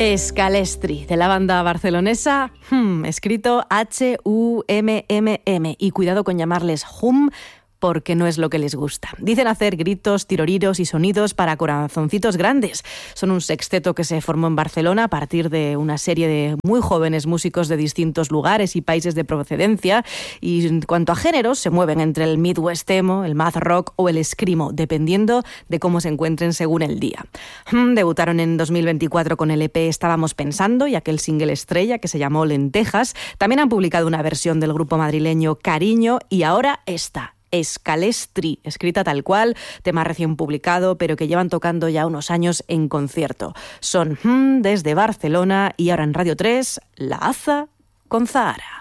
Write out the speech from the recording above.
Scalestri, de la banda barcelonesa, escrito H-U-M-M-M, y cuidado con llamarles Hum, porque no es lo que les gusta. Dicen hacer gritos, tiroriros y sonidos para corazoncitos grandes. Son un sexteto que se formó en Barcelona a partir de una serie de muy jóvenes músicos de distintos lugares y países de procedencia, y en cuanto a géneros se mueven entre el midwest emo, el math rock o el screamo, dependiendo de cómo se encuentren según el día. Debutaron en 2024 con el EP Estábamos Pensando y aquel single estrella que se llamó Lentejas. También han publicado una versión del grupo madrileño Cariño y ahora esta, Scalestri, escrita tal cual, tema recién publicado, pero que llevan tocando ya unos años en concierto. Son desde Barcelona y ahora en Radio 3, La Haza con Zahara.